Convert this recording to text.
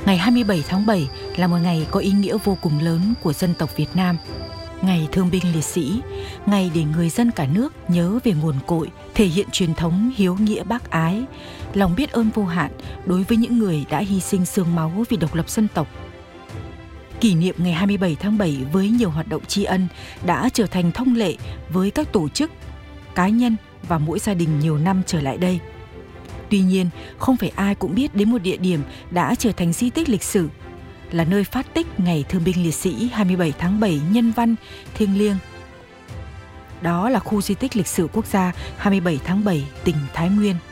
Ngày 27 tháng 7 là một ngày có ý nghĩa vô cùng lớn của dân tộc Việt Nam. Ngày Thương binh Liệt sĩ, ngày để người dân cả nước nhớ về nguồn cội, thể hiện truyền thống hiếu nghĩa bác ái, lòng biết ơn vô hạn đối với những người đã hy sinh xương máu vì độc lập dân tộc. Kỷ niệm ngày 27 tháng 7 với nhiều hoạt động tri ân đã trở thành thông lệ với các tổ chức, cá nhân và mỗi gia đình nhiều năm trở lại đây. Tuy nhiên, không phải ai cũng biết đến một địa điểm đã trở thành di tích lịch sử, là nơi phát tích Ngày Thương binh Liệt sĩ 27 tháng 7 nhân văn, thiêng liêng. Đó là khu di tích lịch sử quốc gia 27 tháng 7, tỉnh Thái Nguyên.